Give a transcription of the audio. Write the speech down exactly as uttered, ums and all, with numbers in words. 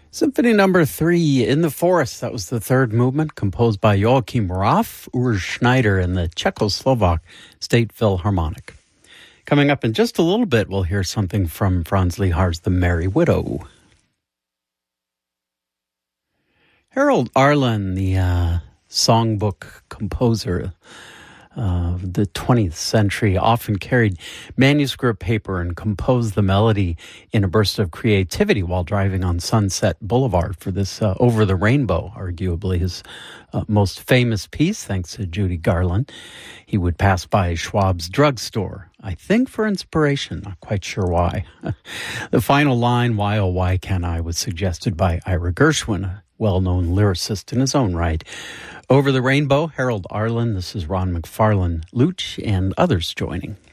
Symphony number three, In the Forest. That was the third movement, composed by Joachim Raff, Urs Schneider, and the Czechoslovak State Philharmonic. Coming up in just a little bit, we'll hear something from Franz Lihar's The Merry Widow. Harold Arlen, the uh, songbook composer of the twentieth century, often carried manuscript paper and composed the melody in a burst of creativity while driving on Sunset Boulevard for this uh, Over the Rainbow, arguably his uh, most famous piece, thanks to Judy Garland. He would pass by Schwab's drugstore, I think for inspiration, not quite sure why. The final line, Why Oh Why Can't I, was suggested by Ira Gershwin, a well-known lyricist in his own right. Over the Rainbow, Harold Arlen. This is Ron McFarlane, Luch, and others joining.